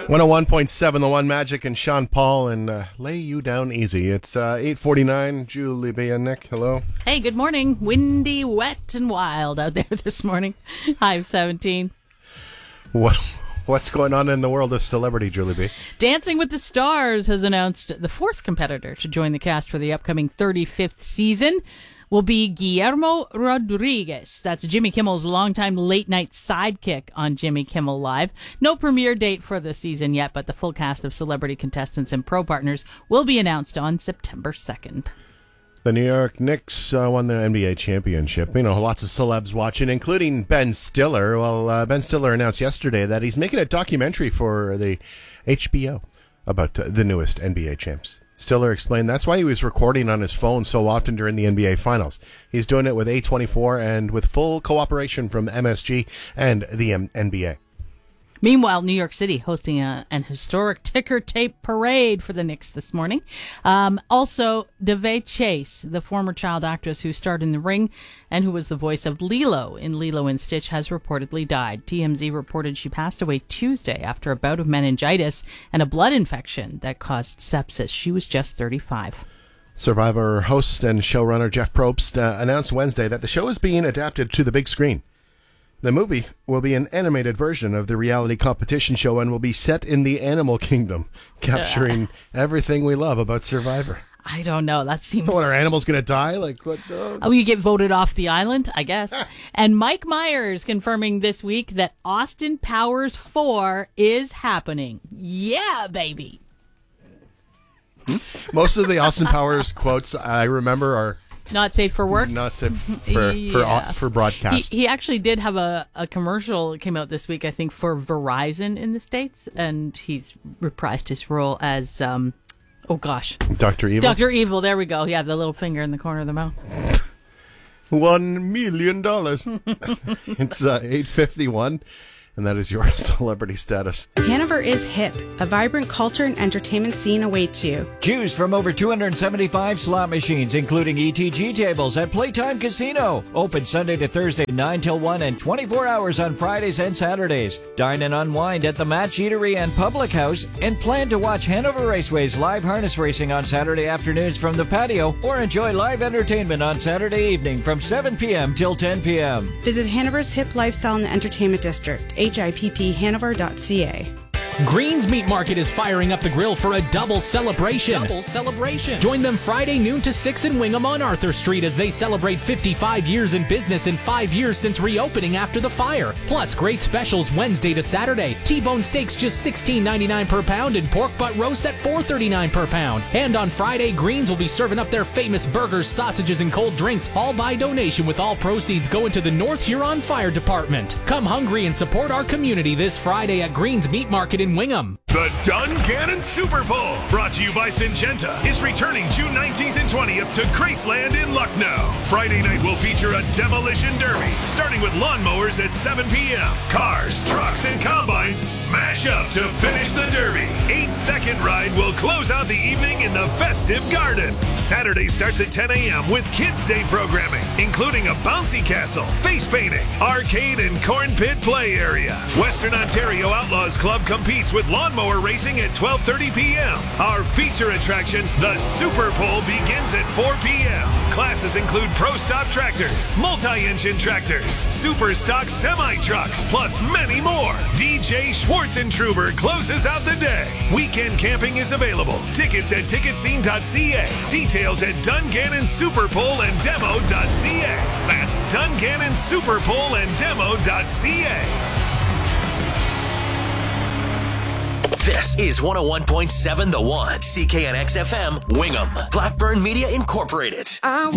101.7 The One Magic and Sean Paul and Lay You Down Easy. It's 8:49. Julie B. and Nick, hello. Hey, good morning. Windy, wet, and wild out there this morning. High of 17. What's going on in the world of celebrity, Julie B? Dancing with the Stars has announced the fourth competitor to join the cast for the upcoming 35th season will be Guillermo Rodriguez. That's Jimmy Kimmel's longtime late-night sidekick on Jimmy Kimmel Live. No premiere date for the season yet, but the full cast of celebrity contestants and pro partners will be announced on September 2nd. The New York Knicks won the NBA championship. You know, lots of celebs watching, including Ben Stiller. Well, Ben Stiller announced yesterday that he's making a documentary for the HBO about the newest NBA champs. Stiller explained that's why he was recording on his phone so often during the NBA Finals. He's doing it with A24 and with full cooperation from MSG and the NBA. Meanwhile, New York City hosting an historic ticker tape parade for the Knicks this morning. Also, Davei Chase, the former child actress who starred in The Ring and who was the voice of Lilo in Lilo and Stitch, has reportedly died. TMZ reported she passed away Tuesday after a bout of meningitis and a blood infection that caused sepsis. She was just 35. Survivor host and showrunner Jeff Probst announced Wednesday that the show is being adapted to the big screen. The movie will be an animated version of the reality competition show and will be set in the animal kingdom, capturing everything we love about Survivor. I don't know. That seems... So what, are animals going to die? Like what? Oh, you get voted off the island, I guess. And Mike Myers confirming this week that Austin Powers 4 is happening. Yeah, baby. Most of the Austin Powers quotes I remember are... Not safe for work? Not safe for broadcast. He actually did have a commercial that came out this week, I think, for Verizon in the States, and he's reprised his role as, Dr. Evil? Dr. Evil, there we go. Yeah, the little finger in the corner of the mouth. $1 million. It's 8:51. And that is your celebrity status. Hanover is hip. A vibrant culture and entertainment scene awaits you. Choose from over 275 slot machines, including ETG tables at Playtime Casino. Open Sunday to Thursday, 9 till 1 and 24 hours on Fridays and Saturdays. Dine and unwind at the Match Eatery and Public House. And plan to watch Hanover Raceway's live harness racing on Saturday afternoons from the patio, or enjoy live entertainment on Saturday evening from 7 p.m. till 10 p.m. Visit Hanover's hip lifestyle in the entertainment district. HIPPHanover.ca. Green's Meat Market is firing up the grill for a double celebration. Join them Friday noon to 6 in Wingham on Arthur Street as they celebrate 55 years in business and 5 years since reopening after the fire. Plus, great specials Wednesday to Saturday. T-bone steaks just $16.99 per pound and pork butt roast at $4.39 per pound. And on Friday, Green's will be serving up their famous burgers, sausages, and cold drinks, all by donation, with all proceeds going to the North Huron Fire Department. Come hungry and support our community this Friday at Green's Meat Market in Wingham. The Dungannon Super Bowl, brought to you by Syngenta, is returning June 19th and 20th to Graceland in Lucknow. Friday night will feature a demolition derby, starting with lawnmowers at 7 p.m. Cars, trucks, and combines smash up to finish the derby. 8-second ride will close out the evening in the festive garden. Saturday starts at 10 a.m. with Kids Day programming, including a bouncy castle, face painting, arcade, and corn pit play area. Western Ontario Outlaws Club competes with lawnmower racing at 12:30 p.m. Our feature attraction, the Super Bowl, begins at 4 p.m. Classes include Pro Stop tractors, multi-engine tractors, Super Stock semi-trucks, plus many more. DJ Schwartzentruber closes out the day. Weekend camping is available. Tickets at ticketscene.ca. Details at Dungannon Superpole and Demo.ca. That's Dungannon Superpole and Demo.ca. This is 101.7 The One, CKNX FM, Wingham, Blackburn Media Incorporated.